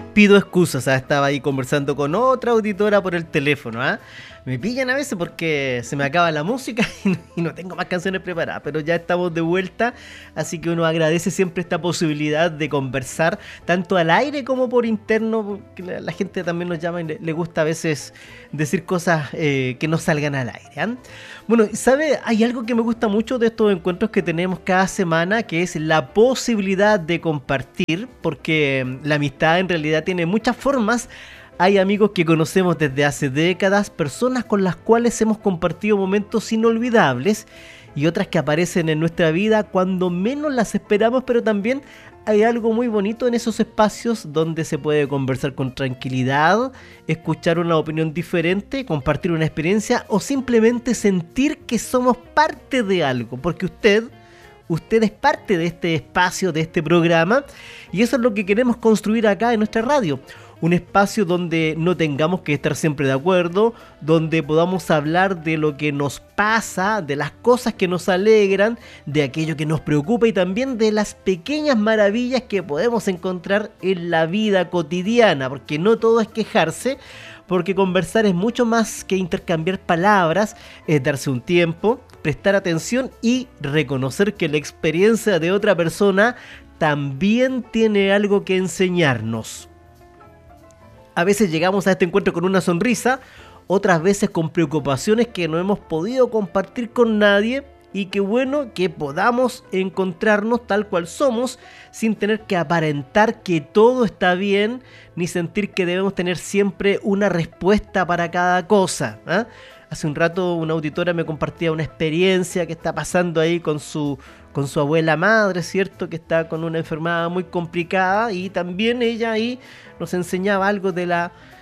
pido excusas, estaba ahí conversando con otra auditora por el teléfono, Me pillan a veces porque se me acaba la música y no tengo más canciones preparadas, pero ya estamos de vuelta, así que uno agradece siempre esta posibilidad de conversar tanto al aire como por interno, porque la gente también nos llama y le gusta a veces decir cosas que no salgan al aire. Bueno, ¿sabe? Hay algo que me gusta mucho de estos encuentros que tenemos cada semana, que es la posibilidad de compartir, porque la amistad en realidad tiene muchas formas. Hay amigos que conocemos desde hace décadas, personas con las cuales hemos compartido momentos inolvidables y otras que aparecen en nuestra vida cuando menos las esperamos, pero también hay algo muy bonito en esos espacios donde se puede conversar con tranquilidad, escuchar una opinión diferente, compartir una experiencia o simplemente sentir que somos parte de algo, porque usted es parte de este espacio, de este programa, y eso es lo que queremos construir acá en nuestra radio. Un espacio donde no tengamos que estar siempre de acuerdo, donde podamos hablar de lo que nos pasa, de las cosas que nos alegran, de aquello que nos preocupa y también de las pequeñas maravillas que podemos encontrar en la vida cotidiana, porque no todo es quejarse, porque conversar es mucho más que intercambiar palabras, es darse un tiempo, prestar atención y reconocer que la experiencia de otra persona también tiene algo que enseñarnos. A veces llegamos a este encuentro con una sonrisa, otras veces con preocupaciones que no hemos podido compartir con nadie, y qué bueno que podamos encontrarnos tal cual somos sin tener que aparentar que todo está bien ni sentir que debemos tener siempre una respuesta para cada cosa. Hace un rato una auditora me compartía una experiencia que está pasando ahí con su abuela madre, ¿cierto? Que está con una enfermedad muy complicada, y también ella ahí nos enseñaba algo del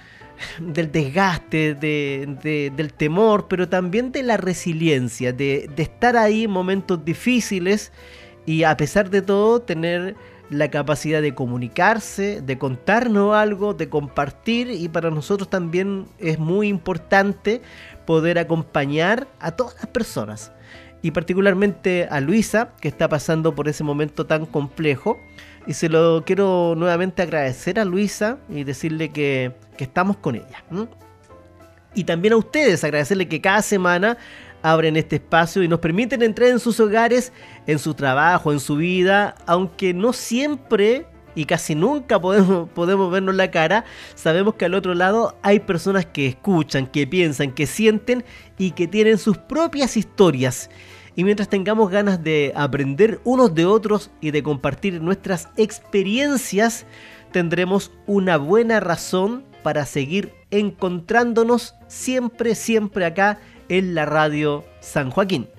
desgaste, del temor, pero también de la resiliencia, de estar ahí en momentos difíciles y a pesar de todo tener la capacidad de comunicarse, de contarnos algo, de compartir, y para nosotros también es muy importante poder acompañar a todas las personas. Y particularmente a Luisa, que está pasando por ese momento tan complejo. Y se lo quiero nuevamente agradecer a Luisa y decirle que estamos con ella. Y también a ustedes, agradecerle que cada semana abren este espacio y nos permiten entrar en sus hogares, en su trabajo, en su vida, aunque no siempre y casi nunca podemos vernos la cara. Sabemos que al otro lado hay personas que escuchan, que piensan, que sienten y que tienen sus propias historias. Y mientras tengamos ganas de aprender unos de otros y de compartir nuestras experiencias, tendremos una buena razón para seguir encontrándonos siempre acá en la Radio San Joaquín.